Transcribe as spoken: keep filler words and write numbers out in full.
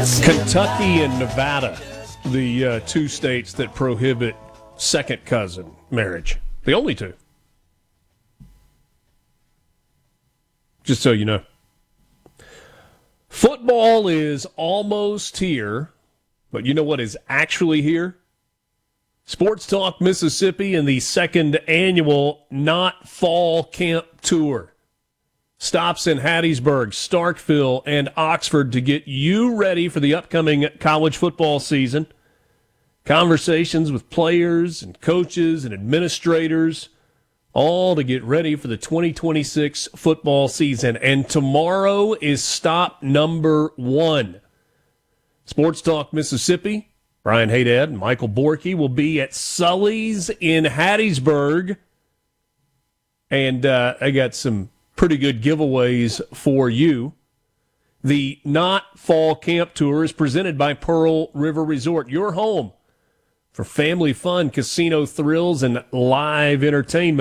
Kentucky and Nevada, the uh, two states that prohibit second cousin marriage. The only two. Just so you know. Football is almost here, but you know what is actually here? Sports Talk Mississippi and the second annual Not Fall Camp Tour. Stops in Hattiesburg, Starkville, and Oxford to get you ready for the upcoming college football season. Conversations with players and coaches and administrators, all to get ready for the twenty twenty-six football season. And tomorrow is stop number one. Sports Talk Mississippi, Brian Haydad and Michael Borky will be at Sully's in Hattiesburg. And uh, I got some pretty good giveaways for you. The Not Fall Camp Tour is presented by Pearl River Resort, your home for family fun, casino thrills, and live entertainment.